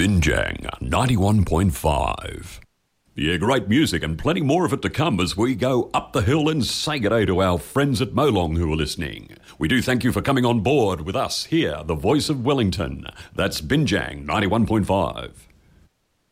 Binjang 91.5. Yeah, great music and plenty more of it to come as we go up the hill and say good day to our friends at Molong who are listening. We do thank you for coming on board with us here, the voice of Wellington. That's Binjang 91.5.